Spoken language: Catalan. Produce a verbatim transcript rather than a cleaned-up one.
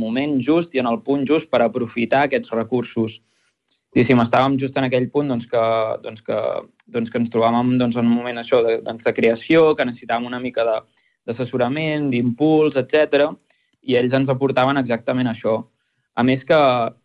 moment just i en el punt just per aprofitar aquests recursos. Diguéssim, estàvem just en aquell punt doncs, que, doncs, que, doncs, que ens trobàvem doncs, en un moment això de, doncs, de creació, que necessitàvem una mica d'assessorament, d'impuls, etcètera, i ells ens aportaven exactament això. A més que